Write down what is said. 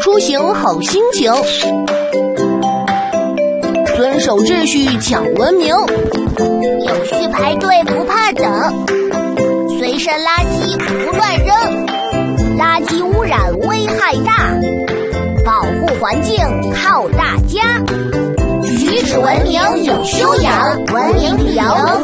出行好心情，遵守秩序讲文明， 有序排队不怕等，随身垃圾不乱扔，垃圾污染危害大，保护环境靠大家。举止文明有修养，文明理由